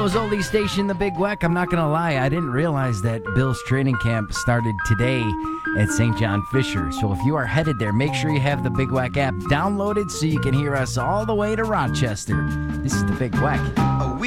Toronto's oldie station, The Big Weck. I'm not going to lie, I didn't realize that Bill's training camp started today at St. John Fisher. So if you are headed there, make sure you have the Big Weck app downloaded so you can hear us all the way to Rochester. This is The Big Weck.